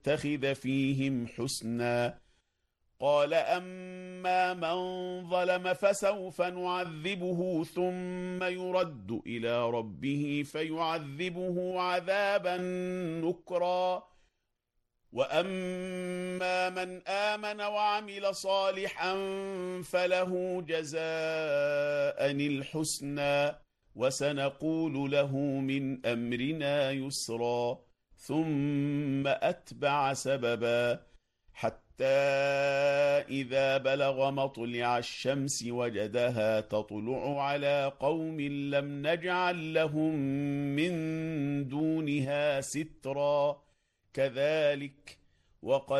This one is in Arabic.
نتخذ فيهم حسنا. قال أما من ظلم فسوف نعذبه ثم يرد إلى ربه فيعذبه عذابا نكرا. وأما من آمن وعمل صالحا فله جزاء الحسنى وسنقول له من أمرنا يسرا. ثم أتبع سببا حتى إذا بلغ مطلع الشمس وجدها تطلع على قوم لم نجعل لهم من دونها سترا كذلك وقد